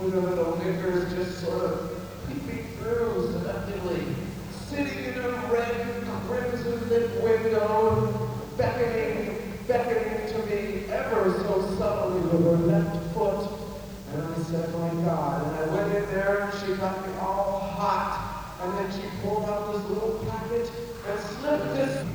the winkers just sort of peeping through seductively, sitting in a red, crimson-lit window, beckoning to me ever so subtly with her left foot. And I said, my God. And I went in there and she got me all hot. And then she pulled out this little packet and slipped this